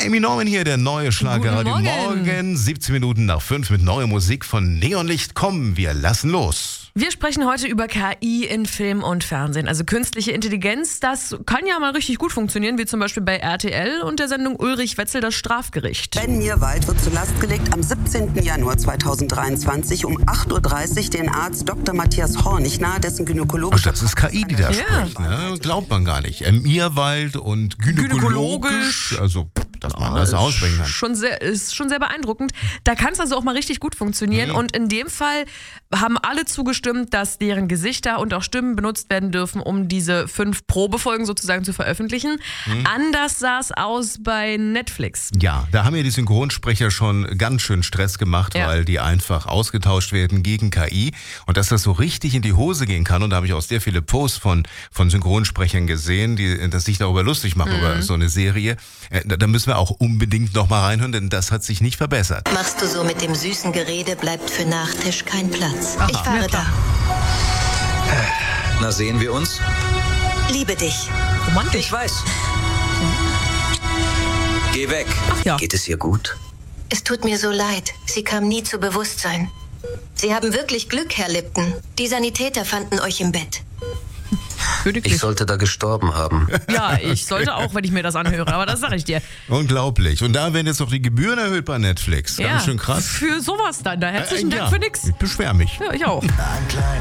Amy Norman hier, der neue Schlagerradio. Morgen 17 Minuten nach 5 mit neuer Musik von Neonlicht. Komm, wir lassen los. Wir sprechen heute über KI in Film und Fernsehen, also künstliche Intelligenz. Das kann ja mal richtig gut funktionieren, wie zum Beispiel bei RTL und der Sendung Ulrich Wetzel, das Strafgericht. Ben Mirwald wird zur Last gelegt, am 17. Januar 2023 um 8.30 Uhr den Arzt Dr. Matthias Hornig nahe, dessen gynäkologischer... Das ist KI, die da spricht, ne? Glaubt man gar nicht. Mirwald und gynäkologisch, also... dass man das aussprechen kann. Ist schon sehr beeindruckend. Da kann es also auch mal richtig gut funktionieren. Und in dem Fall haben alle zugestimmt, dass deren Gesichter und auch Stimmen benutzt werden dürfen, um diese 5 Probefolgen sozusagen zu veröffentlichen. Anders sah es aus bei Netflix. Ja, da haben ja die Synchronsprecher schon ganz schön Stress gemacht, weil die einfach ausgetauscht werden gegen KI. Und dass das so richtig in die Hose gehen kann, und da habe ich auch sehr viele Posts von Synchronsprechern gesehen, die das sich darüber lustig machen, über so eine Serie. Da müssen wir auch unbedingt noch mal reinhören, denn das hat sich nicht verbessert. Machst du so mit dem süßen Gerede, bleibt für Nachtisch kein Platz. Aha. Ich fahre da. Na, sehen wir uns? Liebe dich. Romantisch. Ich weiß. Geh weg. Ach ja. Geht es ihr gut? Es tut mir so leid. Sie kam nie zu Bewusstsein. Sie haben wirklich Glück, Herr Lipton. Die Sanitäter fanden euch im Bett. Ich sollte da gestorben haben. Ja, ich sollte auch, wenn ich mir das anhöre, aber das sage ich dir. Unglaublich. Und da werden jetzt noch die Gebühren erhöht bei Netflix. Ganz schön krass. Für sowas dann. Da herzlichen Dank für nix. Ich beschwere mich. Ja, ich auch. Ein kleiner